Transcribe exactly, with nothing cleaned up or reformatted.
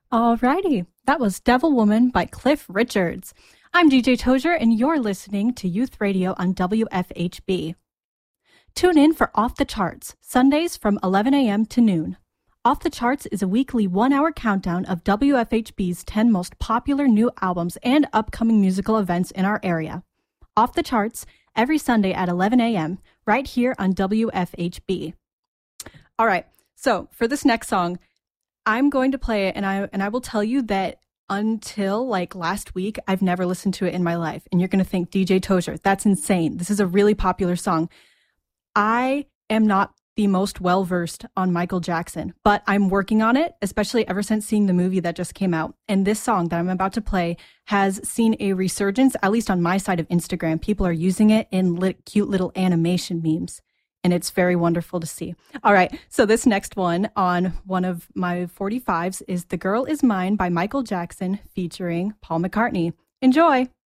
Alrighty, that was Devil Woman by Cliff Richards. I'm D J Tozier, and you're listening to Youth Radio on W F H B. Tune in for Off the Charts, Sundays from eleven a.m. to noon. Off the Charts is a weekly one-hour countdown of W F H B's ten most popular new albums and upcoming musical events in our area. Off the Charts, every Sunday at eleven a.m., right here on W F H B. All right, so for this next song, I'm going to play it, and I and I will tell you that until like last week, I've never listened to it in my life. And you're going to think, D J Tozier, that's insane. This is a really popular song. I am not the most well-versed on Michael Jackson, but I'm working on it, especially ever since seeing the movie that just came out. And this song that I'm about to play has seen a resurgence, at least on my side of Instagram. People are using it in lit- cute little animation memes. And it's very wonderful to see. All right, so this next one on one of my forty-fives is The Girl Is Mine by Michael Jackson featuring Paul McCartney. Enjoy!